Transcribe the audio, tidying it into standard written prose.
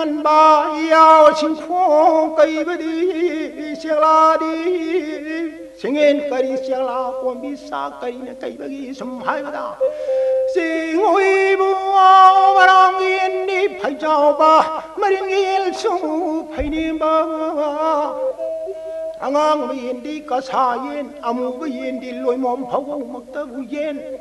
人把要辛苦给不的想拉的，情愿给的想拉，我比啥给呢给不的什么还不大，是为不把让人的拍照吧，没人人手拍你吧。ang ang yin di kasayin amu yin di loy mom phaw mak ta bu yen